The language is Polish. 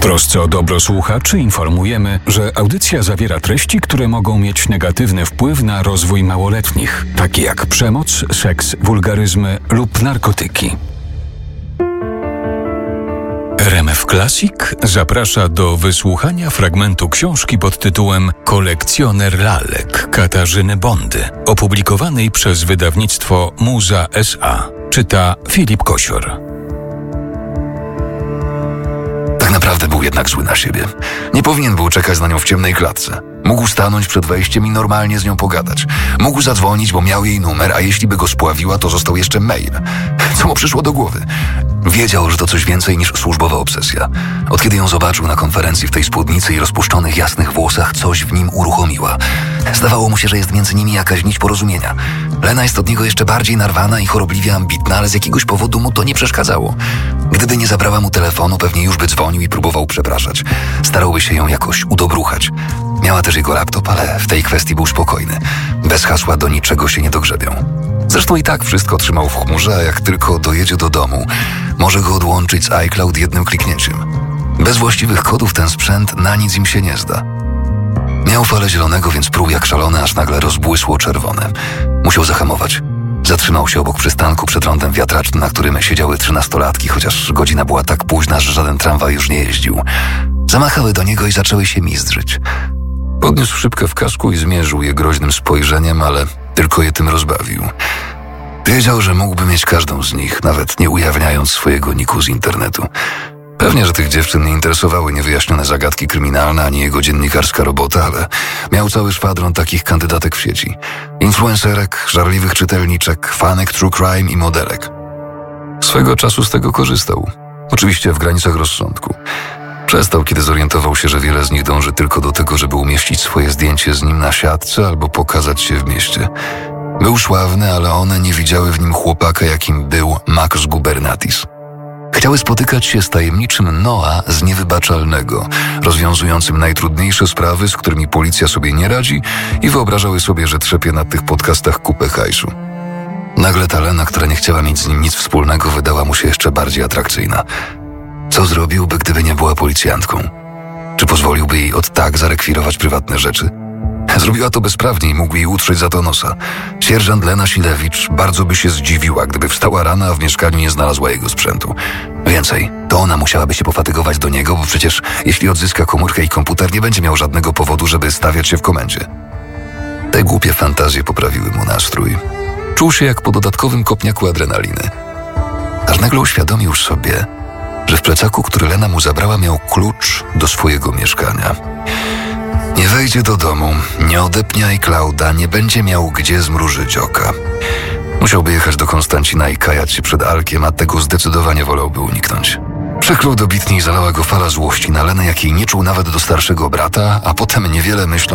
trosce o dobro słuchaczy informujemy, że audycja zawiera treści, które mogą mieć negatywny wpływ na rozwój małoletnich, takie jak przemoc, seks, wulgaryzmy lub narkotyki. RMF Classic zaprasza do wysłuchania fragmentu książki pod tytułem Kolekcjoner lalek Katarzyny Bondy, opublikowanej przez wydawnictwo Muza S.A. Czyta Filip Kosior. Tak naprawdę był jednak zły na siebie. Nie powinien był czekać na nią w ciemnej klatce. Mógł stanąć przed wejściem i normalnie z nią pogadać. Mógł zadzwonić, bo miał jej numer, a jeśli by go spławiła, to został jeszcze mail. Co mu przyszło do głowy? Wiedział, że to coś więcej niż służbowa obsesja. Od kiedy ją zobaczył na konferencji w tej spódnicy i rozpuszczonych jasnych włosach, coś w nim uruchomiła. Zdawało mu się, że jest między nimi jakaś nić porozumienia. Lena jest od niego jeszcze bardziej narwana i chorobliwie ambitna, ale z jakiegoś powodu mu to nie przeszkadzało. Gdyby nie zabrała mu telefonu, pewnie już by dzwonił i próbował przepraszać. Starałby się ją jakoś udobruchać. Miała też jego laptop, ale w tej kwestii był spokojny. Bez hasła do niczego się nie dogrzebią. Zresztą i tak wszystko trzymał w chmurze, a jak tylko dojedzie do domu, może go odłączyć z iCloud jednym kliknięciem. Bez właściwych kodów ten sprzęt na nic im się nie zda. Miał falę zielonego, więc pruł jak szalony, aż nagle rozbłysło czerwone. Musiał zahamować. Zatrzymał się obok przystanku przed rondem wiatracznym, na którym siedziały 13-latki, chociaż godzina była tak późna, że żaden tramwaj już nie jeździł. Zamachały do niego i zaczęły się mizdrzyć. Podniósł szybkę w kasku i zmierzył je groźnym spojrzeniem, ale tylko je tym rozbawił. Wiedział, że mógłby mieć każdą z nich, nawet nie ujawniając swojego niku z internetu. Pewnie, że tych dziewczyn nie interesowały niewyjaśnione zagadki kryminalne ani jego dziennikarska robota, ale miał cały szwadron takich kandydatek w sieci. Influencerek, żarliwych czytelniczek, fanek true crime i modelek. Swego czasu z tego korzystał. Oczywiście w granicach rozsądku. Przestał, kiedy zorientował się, że wiele z nich dąży tylko do tego, żeby umieścić swoje zdjęcie z nim na siatce albo pokazać się w mieście. Był sławny, ale one nie widziały w nim chłopaka, jakim był Max Gubernatis. Chciały spotykać się z tajemniczym Noah z Niewybaczalnego, rozwiązującym najtrudniejsze sprawy, z którymi policja sobie nie radzi, i wyobrażały sobie, że trzepie na tych podcastach kupę hajsu. Nagle ta Lena, która nie chciała mieć z nim nic wspólnego, wydała mu się jeszcze bardziej atrakcyjna. Co zrobiłby, gdyby nie była policjantką? Czy pozwoliłby jej od tak zarekwirować prywatne rzeczy? Zrobiła to bezprawnie i mógł jej utrzeć za to nosa. Sierżant Lena Silewicz bardzo by się zdziwiła, gdyby wstała rano, a w mieszkaniu nie znalazła jego sprzętu. Więcej, to ona musiałaby się pofatygować do niego, bo przecież jeśli odzyska komórkę i komputer, nie będzie miał żadnego powodu, żeby stawiać się w komendzie. Te głupie fantazje poprawiły mu nastrój. Czuł się jak po dodatkowym kopniaku adrenaliny. Aż nagle uświadomił sobie, że w plecaku, który Lena mu zabrała, miał klucz do swojego mieszkania. Nie wejdzie do domu, nie odepnie iClouda, nie będzie miał gdzie zmrużyć oka. Musiałby jechać do Konstancina i kajać się przed Alkiem, a tego zdecydowanie wolałby uniknąć. Przeklął dobitnie i zalała go fala złości na Lenę, jakiej nie czuł nawet do starszego brata, a potem niewiele myśląc